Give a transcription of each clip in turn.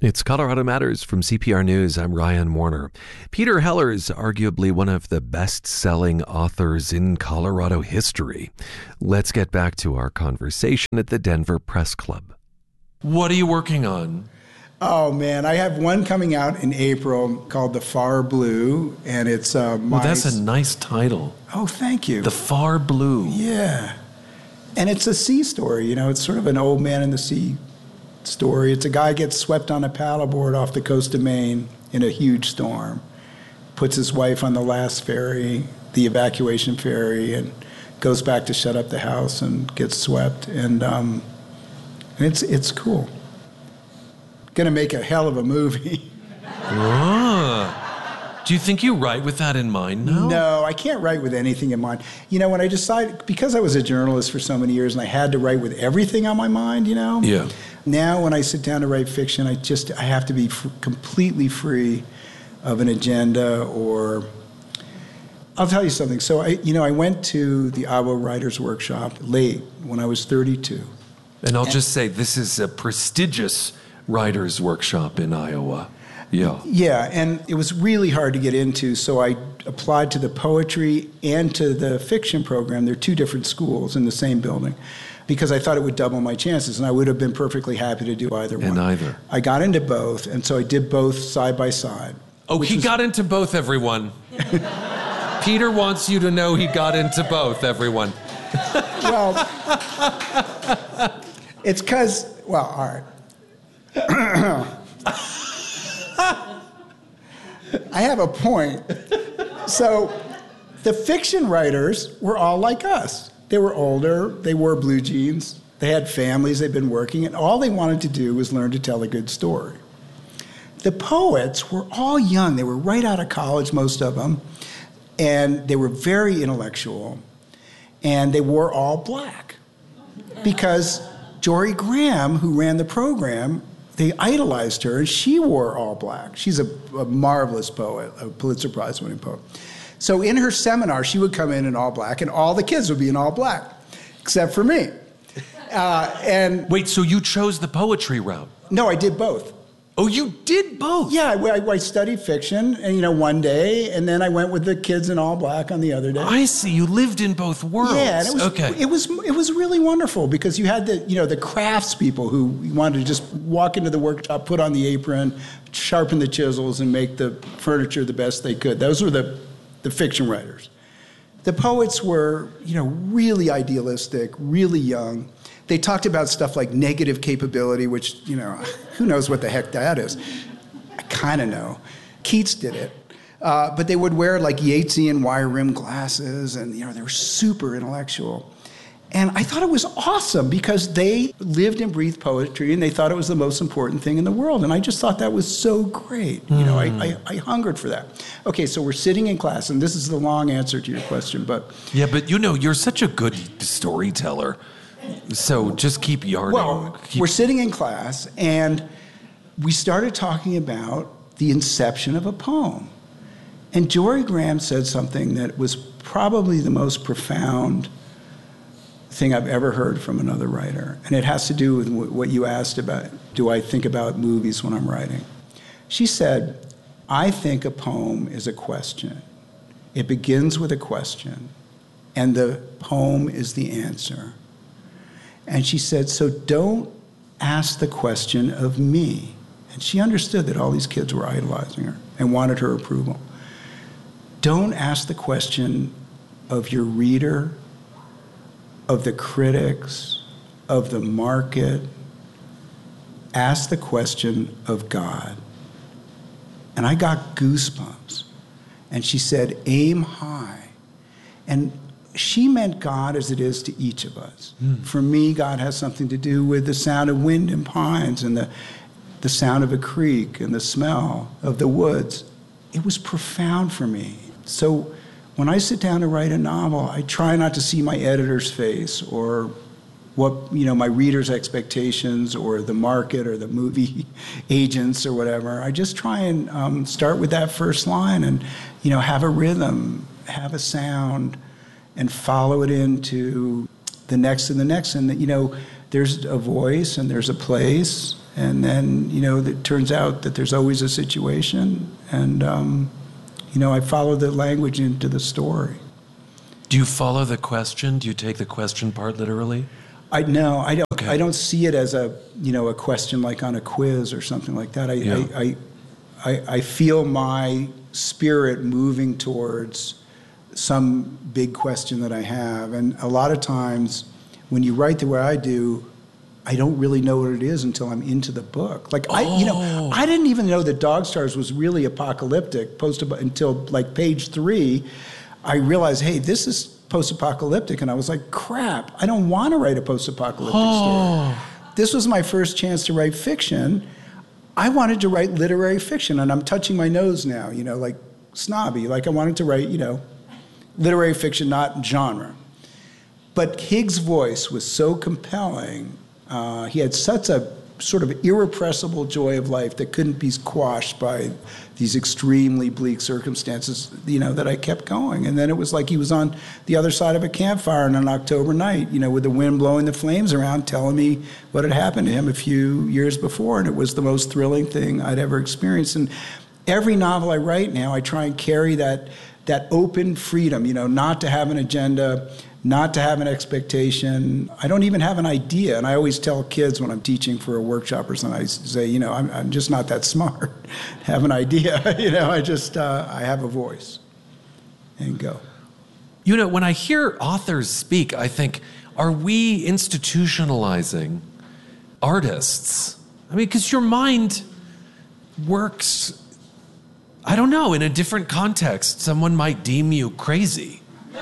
It's Colorado Matters from CPR News. I'm Ryan Warner. Peter Heller is arguably one of the best-selling authors in Colorado history. Let's get back to our conversation at the Denver Press Club. What are you working on? Oh, man, I have one coming out in April called The Far Blue, and it's that's a nice title. Oh, thank you. The Far Blue. Yeah. And it's a sea story, you know. It's sort of an old man in the sea story. It's a guy gets swept on a paddleboard off the coast of Maine in a huge storm, puts his wife on the last ferry, the evacuation ferry, and goes back to shut up the house and gets swept. And it's cool. Gonna make a hell of a movie. Do you think you write with that in mind now? No, I can't write with anything in mind. You know, when I decided, because I was a journalist for so many years and I had to write with everything on my mind, you know? Yeah. Now when I sit down to write fiction, I have to be completely free of an agenda or... I'll tell you something. So I went to the Iowa Writers Workshop late when I was 32. And I'll just say, this is a prestigious writers' workshop in Iowa. Yeah. Yeah, and it was really hard to get into, so I applied to the poetry and to the fiction program. They're two different schools in the same building, because I thought it would double my chances, and I would have been perfectly happy to do either one. And either. I got into both, and so I did both side by side. Oh, he got into both, everyone. Peter wants you to know he got into both, everyone. Well, it's because, well, all right. I have a point. So the fiction writers were all like us. They were older, they wore blue jeans, they had families, they'd been working, and all they wanted to do was learn to tell a good story. The poets were all young. They were right out of college, most of them, and they were very intellectual, and they wore all black because Jorie Graham, who ran the program, they idolized her, and she wore all black. She's a marvelous poet, a Pulitzer Prize-winning poet. So in her seminar, she would come in all black, and all the kids would be in all black, except for me. And wait, so you chose the poetry route? No, I did both. Oh, you did both? Yeah, I studied fiction, and one day, and then I went with the kids in all black on the other day. I see. You lived in both worlds. Yeah, and it was really wonderful because you had the crafts people who wanted to just walk into the workshop, put on the apron, sharpen the chisels, and make the furniture the best they could. Those were the fiction writers. The poets were, really idealistic, really young. They talked about stuff like negative capability, which, who knows what the heck that is. I kind of know. Keats did it. But they would wear like Yeatsian wire-rimmed glasses, and they were super intellectual. And I thought it was awesome because they lived and breathed poetry, and they thought it was the most important thing in the world. And I just thought that was so great. I hungered for that. Okay, so we're sitting in class, and this is the long answer to your question, but... Yeah, but you're such a good storyteller. So just keep yarning. Well, we're sitting in class, and we started talking about the inception of a poem. And Jorie Graham said something that was probably the most profound thing I've ever heard from another writer. And it has to do with what you asked about, do I think about movies when I'm writing? She said, I think a poem is a question. It begins with a question, and the poem is the answer. And she said, so don't ask the question of me. And she understood that all these kids were idolizing her and wanted her approval. Don't ask the question of your reader, of the critics, of the market. Ask the question of God. And I got goosebumps. And she said, aim high. And she meant God as it is to each of us. For me, God has something to do with the sound of wind in pines and the sound of a creek and the smell of the woods. It was profound for me. So when I sit down to write a novel, I try not to see my editor's face or what my reader's expectations or the market or the movie agents or whatever. I just try and start with that first line and have a rhythm, have a sound, and follow it into the next and the next. And, there's a voice and there's a place And then, it turns out that there's always a situation. And, I follow the language into the story. Do you follow the question? Do you take the question part literally? No, I don't. Okay. I don't see it as a question like on a quiz or something like that. I feel my spirit moving towards some big question that I have. And a lot of times when you write the way I do, I don't really know what it is until I'm into the book. Like, I didn't even know that Dog Stars was really apocalyptic until like page 3. I realized, hey, this is post-apocalyptic. And I was like, crap, I don't want to write a post-apocalyptic story. This was my first chance to write fiction. I wanted to write literary fiction, and I'm touching my nose now, like snobby. Like I wanted to write, literary fiction, not genre. But Hig's voice was so compelling. He had such a sort of irrepressible joy of life that couldn't be quashed by these extremely bleak circumstances, that I kept going. And then it was like he was on the other side of a campfire on an October night, with the wind blowing the flames around, telling me what had happened to him a few years before. And it was the most thrilling thing I'd ever experienced. And every novel I write now, I try and carry that open freedom, not to have an agenda, not to have an expectation. I don't even have an idea. And I always tell kids when I'm teaching for a workshop or something, I say, I'm just not that smart. Have an idea. I have a voice. And go. When I hear authors speak, I think, are we institutionalizing artists? I mean, because your mind works, I don't know, in a different context. Someone might deem you crazy.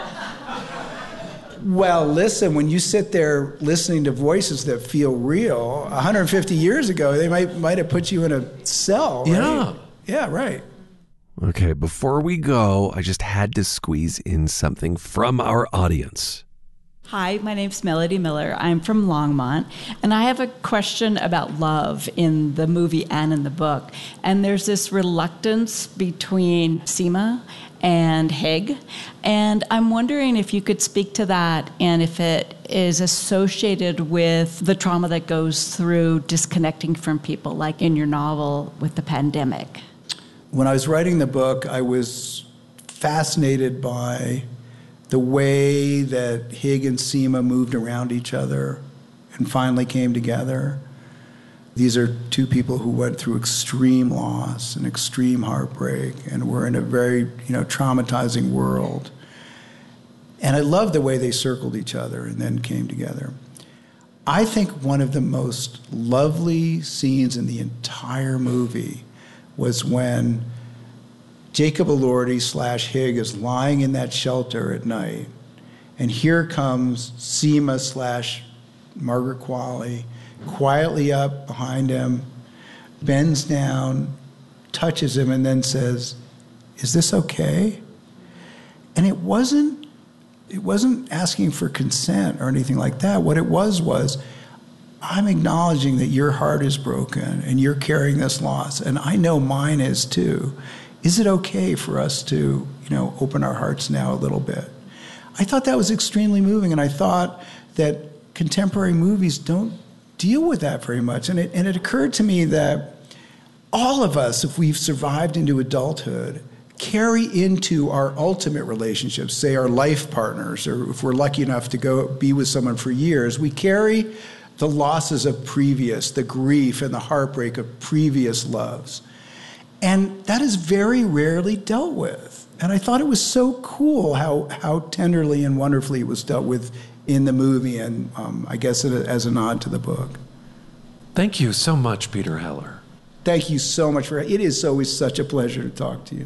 Well, listen, when you sit there listening to voices that feel real, 150 years ago, they might have put you in a cell, right? Yeah. Yeah, right. Okay, before we go, I just had to squeeze in something from our audience. Hi, my name's Melody Miller. I'm from Longmont, and I have a question about love in the movie and in the book. And there's this reluctance between Seema and Hig, and I'm wondering if you could speak to that and if it is associated with the trauma that goes through disconnecting from people, like in your novel with the pandemic. When I was writing the book, I was fascinated by the way that Hig and Seema moved around each other and finally came together. These are two people who went through extreme loss and extreme heartbreak and were in a very, traumatizing world. And I love the way they circled each other and then came together. I think one of the most lovely scenes in the entire movie was when Jacob Elordi / Hig is lying in that shelter at night, and here comes Seema / Margaret Qualley, quietly up behind him, bends down, touches him, and then says, "Is this okay?" And it wasn't asking for consent or anything like that. What it was, I'm acknowledging that your heart is broken and you're carrying this loss, and I know mine is too. Is it okay for us to, open our hearts now a little bit? I thought that was extremely moving, and I thought that contemporary movies don't deal with that very much. And it occurred to me that all of us, if we've survived into adulthood, carry into our ultimate relationships, say our life partners, or if we're lucky enough to go be with someone for years, we carry the losses of the grief and the heartbreak of previous loves. And that is very rarely dealt with. And I thought it was so cool how tenderly and wonderfully it was dealt with in the movie, and I guess as a nod to the book. Thank you so much, Peter Heller. Thank you so much it is always such a pleasure to talk to you.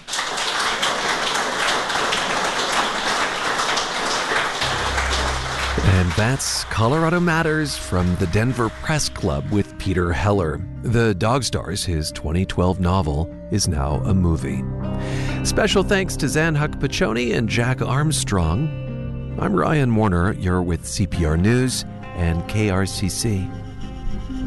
And that's Colorado Matters from the Denver Press Club with Peter Heller. The Dog Stars, his 2012 novel, is now a movie. Special thanks to Zan Huck-Pachoni and Jack Armstrong. I'm Ryan Warner. You're with CPR News and KRCC.